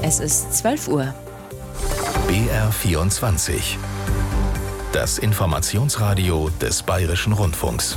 Es ist 12 Uhr. BR24. Das Informationsradio des Bayerischen Rundfunks.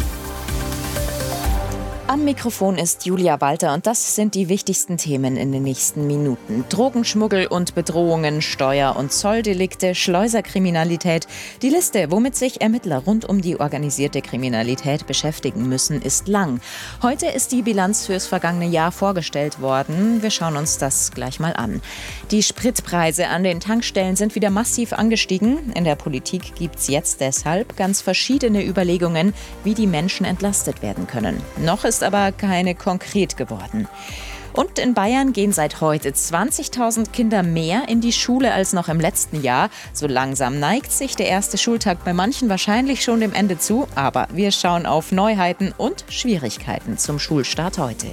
Am Mikrofon ist Julia Walter und das sind die wichtigsten Themen in den nächsten Minuten. Drogenschmuggel und Bedrohungen, Steuer- und Zolldelikte, Schleuserkriminalität. Die Liste, womit sich Ermittler rund um die organisierte Kriminalität beschäftigen müssen, ist lang. Heute ist die Bilanz fürs vergangene Jahr vorgestellt worden. Wir schauen uns das gleich mal an. Die Spritpreise an den Tankstellen sind wieder massiv angestiegen. In der Politik gibt es jetzt deshalb ganz verschiedene Überlegungen, wie die Menschen entlastet werden können. Noch ist aber keine konkret geworden. Und in Bayern gehen seit heute 20.000 Kinder mehr in die Schule als noch im letzten Jahr. So langsam neigt sich der erste Schultag bei manchen wahrscheinlich schon dem Ende zu. Aber wir schauen auf Neuheiten und Schwierigkeiten zum Schulstart heute.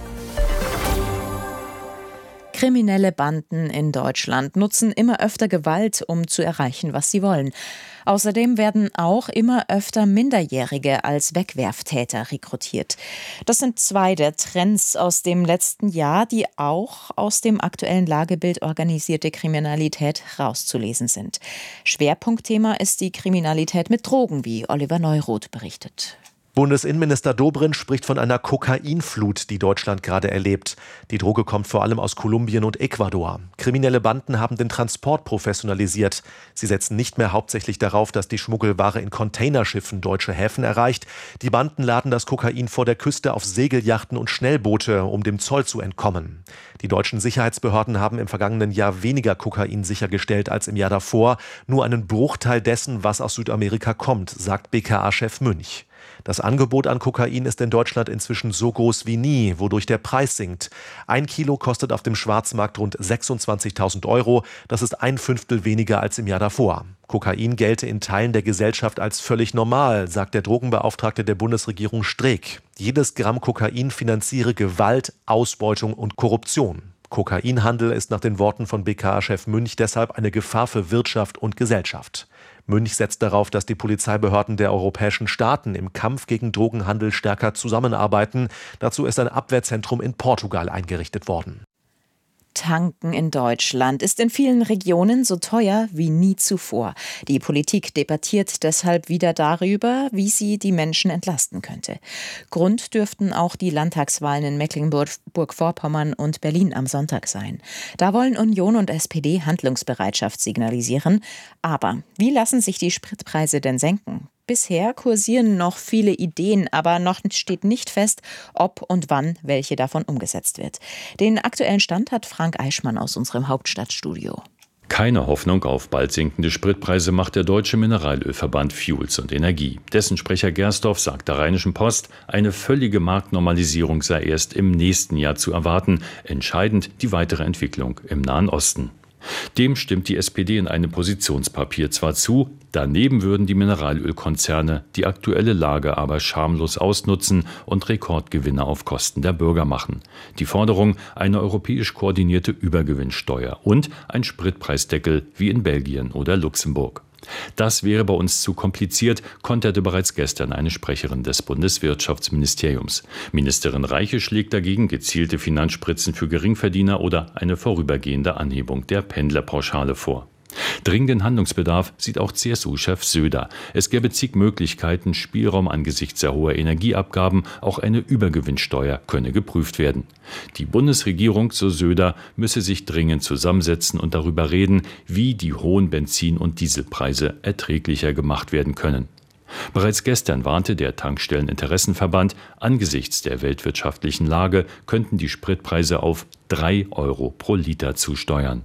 Kriminelle Banden in Deutschland nutzen immer öfter Gewalt, um zu erreichen, was sie wollen. Außerdem werden auch immer öfter Minderjährige als Wegwerftäter rekrutiert. Das sind zwei der Trends aus dem letzten Jahr, die auch aus dem aktuellen Lagebild organisierte Kriminalität rauszulesen sind. Schwerpunktthema ist die Kriminalität mit Drogen, wie Oliver Neuroth berichtet. Bundesinnenminister Dobrindt spricht von einer Kokainflut, die Deutschland gerade erlebt. Die Droge kommt vor allem aus Kolumbien und Ecuador. Kriminelle Banden haben den Transport professionalisiert. Sie setzen nicht mehr hauptsächlich darauf, dass die Schmuggelware in Containerschiffen deutsche Häfen erreicht. Die Banden laden das Kokain vor der Küste auf Segelyachten und Schnellboote, um dem Zoll zu entkommen. Die deutschen Sicherheitsbehörden haben im vergangenen Jahr weniger Kokain sichergestellt als im Jahr davor. Nur einen Bruchteil dessen, was aus Südamerika kommt, sagt BKA-Chef Münch. Das Angebot an Kokain ist in Deutschland inzwischen so groß wie nie, wodurch der Preis sinkt. 1 Kilo kostet auf dem Schwarzmarkt rund 26.000 Euro. Das ist 1/5 weniger als im Jahr davor. Kokain gelte in Teilen der Gesellschaft als völlig normal, sagt der Drogenbeauftragte der Bundesregierung Streeck. Jedes Gramm Kokain finanziere Gewalt, Ausbeutung und Korruption. Kokainhandel ist nach den Worten von BKA-Chef Münch deshalb eine Gefahr für Wirtschaft und Gesellschaft. Münch setzt darauf, dass die Polizeibehörden der europäischen Staaten im Kampf gegen Drogenhandel stärker zusammenarbeiten. Dazu ist ein Abwehrzentrum in Portugal eingerichtet worden. Tanken in Deutschland ist in vielen Regionen so teuer wie nie zuvor. Die Politik debattiert deshalb wieder darüber, wie sie die Menschen entlasten könnte. Grund dürften auch die Landtagswahlen in Mecklenburg-Vorpommern und Berlin am Sonntag sein. Da wollen Union und SPD Handlungsbereitschaft signalisieren. Aber wie lassen sich die Spritpreise denn senken? Bisher kursieren noch viele Ideen, aber noch steht nicht fest, ob und wann welche davon umgesetzt wird. Den aktuellen Stand hat Frank Eichmann aus unserem Hauptstadtstudio. Keine Hoffnung auf bald sinkende Spritpreise macht der Deutsche Mineralölverband Fuels und Energie. Dessen Sprecher Gersdorf sagt der Rheinischen Post, eine völlige Marktnormalisierung sei erst im nächsten Jahr zu erwarten. Entscheidend die weitere Entwicklung im Nahen Osten. Dem stimmt die SPD in einem Positionspapier zwar zu, daneben würden die Mineralölkonzerne die aktuelle Lage aber schamlos ausnutzen und Rekordgewinne auf Kosten der Bürger machen. Die Forderung, eine europäisch koordinierte Übergewinnsteuer und ein Spritpreisdeckel wie in Belgien oder Luxemburg. Das wäre bei uns zu kompliziert, konterte bereits gestern eine Sprecherin des Bundeswirtschaftsministeriums. Ministerin Reiche schlägt dagegen gezielte Finanzspritzen für Geringverdiener oder eine vorübergehende Anhebung der Pendlerpauschale vor. Dringenden Handlungsbedarf sieht auch CSU-Chef Söder. Es gäbe zig Möglichkeiten, Spielraum angesichts der hohen Energieabgaben, auch eine Übergewinnsteuer könne geprüft werden. Die Bundesregierung, so Söder, müsse sich dringend zusammensetzen und darüber reden, wie die hohen Benzin- und Dieselpreise erträglicher gemacht werden können. Bereits gestern warnte der Tankstelleninteressenverband, angesichts der weltwirtschaftlichen Lage könnten die Spritpreise auf 3 Euro pro Liter zusteuern.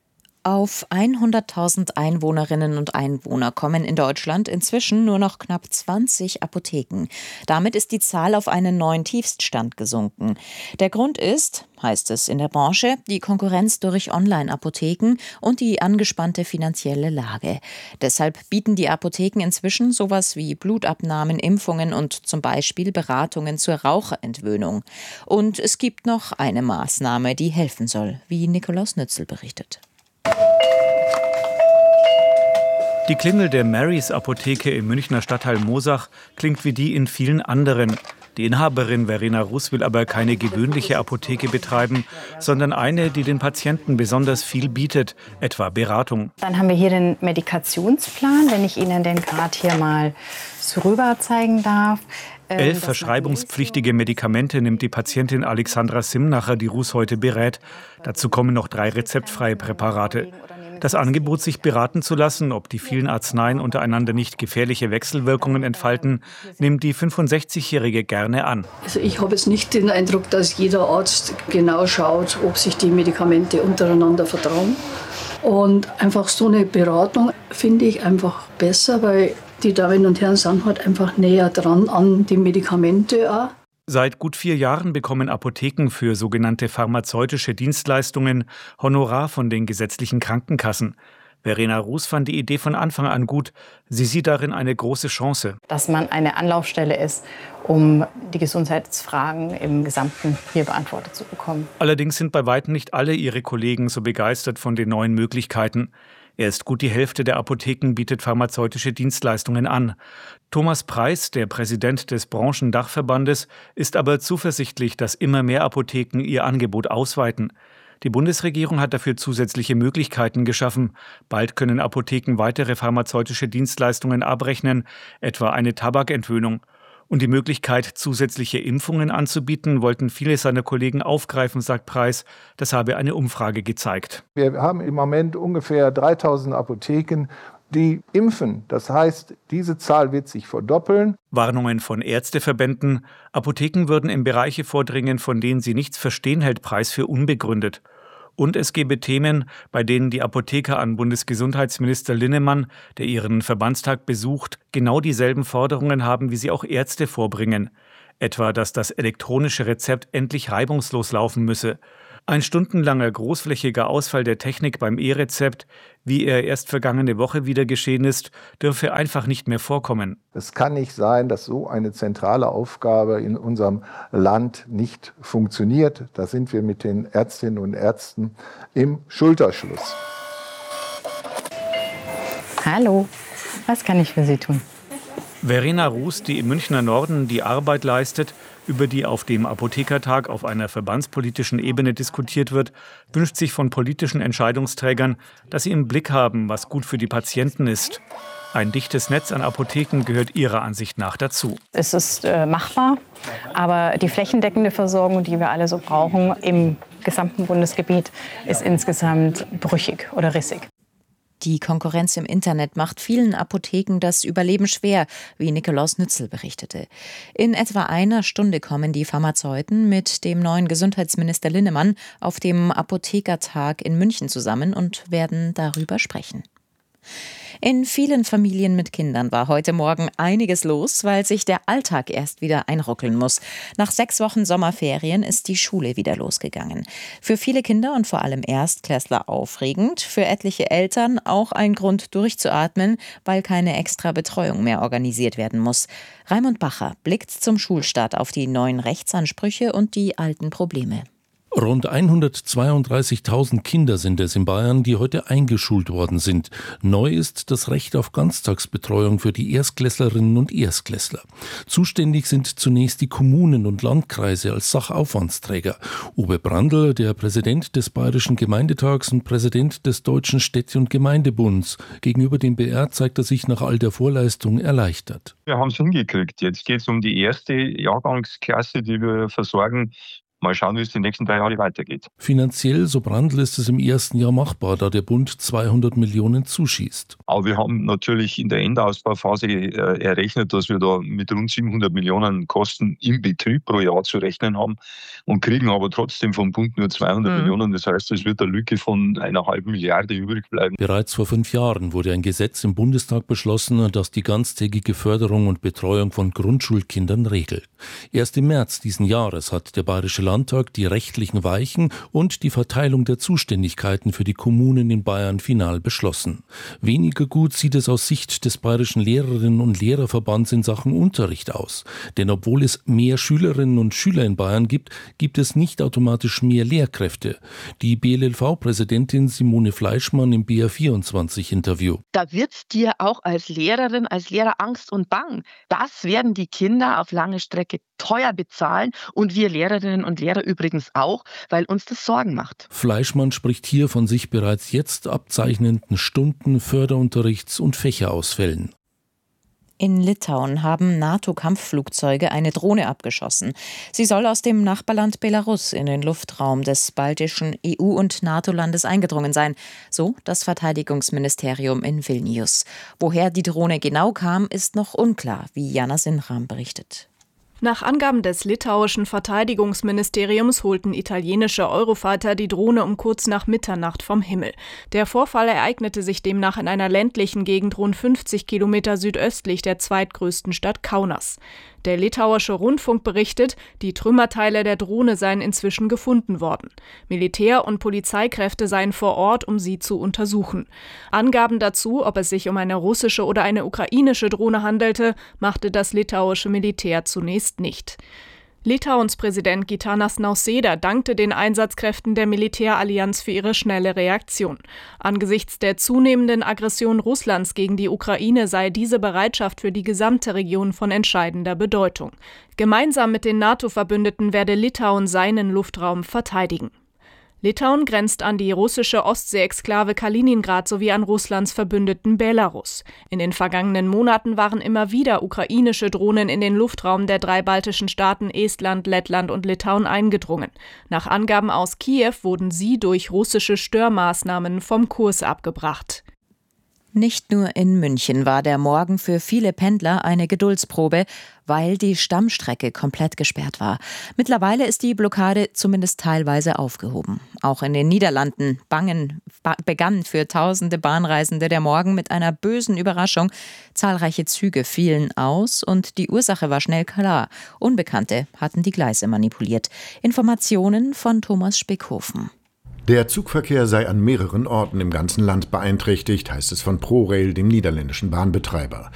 Auf 100.000 Einwohnerinnen und Einwohner kommen in Deutschland inzwischen nur noch knapp 20 Apotheken. Damit ist die Zahl auf einen neuen Tiefststand gesunken. Der Grund ist, heißt es in der Branche, die Konkurrenz durch Online-Apotheken und die angespannte finanzielle Lage. Deshalb bieten die Apotheken inzwischen sowas wie Blutabnahmen, Impfungen und zum Beispiel Beratungen zur Raucherentwöhnung. Und es gibt noch eine Maßnahme, die helfen soll, wie Nikolaus Nützel berichtet. Die Klingel der Marys Apotheke im Münchner Stadtteil Moosach klingt wie die in vielen anderen. Die Inhaberin Verena Russ will aber keine gewöhnliche Apotheke betreiben, sondern eine, die den Patienten besonders viel bietet, etwa Beratung. Dann haben wir hier den Medikationsplan, wenn ich Ihnen den gerade hier mal so rüber zeigen darf. 11 verschreibungspflichtige Medikamente nimmt die Patientin Alexandra Simnacher, die Russ heute berät. Dazu kommen noch 3 rezeptfreie Präparate. Das Angebot, sich beraten zu lassen, ob die vielen Arzneien untereinander nicht gefährliche Wechselwirkungen entfalten, nimmt die 65-Jährige gerne an. Also ich habe jetzt nicht den Eindruck, dass jeder Arzt genau schaut, ob sich die Medikamente untereinander vertragen. Und einfach so eine Beratung finde ich einfach besser, weil die Damen und Herren sind halt einfach näher dran an die Medikamente auch. Seit gut 4 Jahren bekommen Apotheken für sogenannte pharmazeutische Dienstleistungen Honorar von den gesetzlichen Krankenkassen. Verena Russ fand die Idee von Anfang an gut. Sie sieht darin eine große Chance. Dass man eine Anlaufstelle ist, um die Gesundheitsfragen im Gesamten hier beantwortet zu bekommen. Allerdings sind bei weitem nicht alle ihre Kollegen so begeistert von den neuen Möglichkeiten. Erst gut die Hälfte der Apotheken bietet pharmazeutische Dienstleistungen an. Thomas Preiß, der Präsident des Branchendachverbandes, ist aber zuversichtlich, dass immer mehr Apotheken ihr Angebot ausweiten. Die Bundesregierung hat dafür zusätzliche Möglichkeiten geschaffen. Bald können Apotheken weitere pharmazeutische Dienstleistungen abrechnen, etwa eine Tabakentwöhnung. Und die Möglichkeit, zusätzliche Impfungen anzubieten, wollten viele seiner Kollegen aufgreifen, sagt Preiß. Das habe eine Umfrage gezeigt. Wir haben im Moment ungefähr 3000 Apotheken, die impfen. Das heißt, diese Zahl wird sich verdoppeln. Warnungen von Ärzteverbänden. Apotheken würden in Bereiche vordringen, von denen sie nichts verstehen, hält Preiß für unbegründet. Und es gebe Themen, bei denen die Apotheker an Bundesgesundheitsminister Linnemann, der ihren Verbandstag besucht, genau dieselben Forderungen haben, wie sie auch Ärzte vorbringen. Etwa, dass das elektronische Rezept endlich reibungslos laufen müsse. Ein stundenlanger großflächiger Ausfall der Technik beim E-Rezept, wie er erst vergangene Woche wieder geschehen ist, dürfe einfach nicht mehr vorkommen. Es kann nicht sein, dass so eine zentrale Aufgabe in unserem Land nicht funktioniert. Da sind wir mit den Ärztinnen und Ärzten im Schulterschluss. Hallo, was kann ich für Sie tun? Verena Russ, die im Münchner Norden die Arbeit leistet, über die auf dem Apothekertag auf einer verbandspolitischen Ebene diskutiert wird, wünscht sich von politischen Entscheidungsträgern, dass sie im Blick haben, was gut für die Patienten ist. Ein dichtes Netz an Apotheken gehört ihrer Ansicht nach dazu. Es ist machbar, aber die flächendeckende Versorgung, die wir alle so brauchen, im gesamten Bundesgebiet, ist insgesamt brüchig oder rissig. Die Konkurrenz im Internet macht vielen Apotheken das Überleben schwer, wie Nikolaus Nützel berichtete. In etwa einer Stunde kommen die Pharmazeuten mit dem neuen Gesundheitsminister Linnemann auf dem Apothekertag in München zusammen und werden darüber sprechen. In vielen Familien mit Kindern war heute Morgen einiges los, weil sich der Alltag erst wieder einruckeln muss. Nach 6 Wochen Sommerferien ist die Schule wieder losgegangen. Für viele Kinder und vor allem Erstklässler aufregend, für etliche Eltern auch ein Grund durchzuatmen, weil keine extra Betreuung mehr organisiert werden muss. Raimund Bacher blickt zum Schulstart auf die neuen Rechtsansprüche und die alten Probleme. Rund 132.000 Kinder sind es in Bayern, die heute eingeschult worden sind. Neu ist das Recht auf Ganztagsbetreuung für die Erstklässlerinnen und Erstklässler. Zuständig sind zunächst die Kommunen und Landkreise als Sachaufwandsträger. Uwe Brandl, der Präsident des Bayerischen Gemeindetags und Präsident des Deutschen Städte- und Gemeindebunds. Gegenüber dem BR zeigt er sich nach all der Vorleistung erleichtert. Wir haben es hingekriegt. Jetzt geht es um die erste Jahrgangsklasse, die wir versorgen. Mal schauen, wie es die nächsten 3 Jahre weitergeht. Finanziell, so Brandl, ist es im ersten Jahr machbar, da der Bund 200 Millionen zuschießt. Aber wir haben natürlich in der Endausbauphase errechnet, dass wir da mit rund 700 Millionen Kosten im Betrieb pro Jahr zu rechnen haben und kriegen aber trotzdem vom Bund nur 200 Millionen. Das heißt, es wird eine Lücke von 1,5 Milliarde übrig bleiben. Bereits vor 5 Jahren wurde ein Gesetz im Bundestag beschlossen, das die ganztägige Förderung und Betreuung von Grundschulkindern regelt. Erst im März diesen Jahres hat der Bayerische Landtag die rechtlichen Weichen und die Verteilung der Zuständigkeiten für die Kommunen in Bayern final beschlossen. Weniger gut sieht es aus Sicht des Bayerischen Lehrerinnen- und Lehrerverbands in Sachen Unterricht aus. Denn obwohl es mehr Schülerinnen und Schüler in Bayern gibt, gibt es nicht automatisch mehr Lehrkräfte. Die BLLV-Präsidentin Simone Fleischmann im BR24-Interview. Da wird dir auch als Lehrerin, als Lehrer Angst und Bang. Das werden die Kinder auf lange Strecke teuer bezahlen und wir Lehrerinnen und Lehrer übrigens auch, weil uns das Sorgen macht. Fleischmann spricht hier von sich bereits jetzt abzeichnenden Stunden-, Förderunterrichts- und Fächerausfällen. In Litauen haben NATO-Kampfflugzeuge eine Drohne abgeschossen. Sie soll aus dem Nachbarland Belarus in den Luftraum des baltischen EU- und NATO-Landes eingedrungen sein, so das Verteidigungsministerium in Vilnius. Woher die Drohne genau kam, ist noch unklar, wie Jana Sinram berichtet. Nach Angaben des litauischen Verteidigungsministeriums holten italienische Eurofighter die Drohne um kurz nach Mitternacht vom Himmel. Der Vorfall ereignete sich demnach in einer ländlichen Gegend rund 50 Kilometer südöstlich der zweitgrößten Stadt Kaunas. Der litauische Rundfunk berichtet, die Trümmerteile der Drohne seien inzwischen gefunden worden. Militär- und Polizeikräfte seien vor Ort, um sie zu untersuchen. Angaben dazu, ob es sich um eine russische oder eine ukrainische Drohne handelte, machte das litauische Militär zunächst nicht. Litauens Präsident Gitanas Nausėda dankte den Einsatzkräften der Militärallianz für ihre schnelle Reaktion. Angesichts der zunehmenden Aggression Russlands gegen die Ukraine sei diese Bereitschaft für die gesamte Region von entscheidender Bedeutung. Gemeinsam mit den NATO-Verbündeten werde Litauen seinen Luftraum verteidigen. Litauen grenzt an die russische Ostsee-Exklave Kaliningrad sowie an Russlands Verbündeten Belarus. In den vergangenen Monaten waren immer wieder ukrainische Drohnen in den Luftraum der 3 baltischen Staaten Estland, Lettland und Litauen eingedrungen. Nach Angaben aus Kiew wurden sie durch russische Störmaßnahmen vom Kurs abgebracht. Nicht nur in München war der Morgen für viele Pendler eine Geduldsprobe, weil die Stammstrecke komplett gesperrt war. Mittlerweile ist die Blockade zumindest teilweise aufgehoben. Auch in den Niederlanden begann für tausende Bahnreisende der Morgen mit einer bösen Überraschung. Zahlreiche Züge fielen aus und die Ursache war schnell klar. Unbekannte hatten die Gleise manipuliert. Informationen von Thomas Spickhofen. Der Zugverkehr sei an mehreren Orten im ganzen Land beeinträchtigt, heißt es von ProRail, dem niederländischen Bahnbetreiber.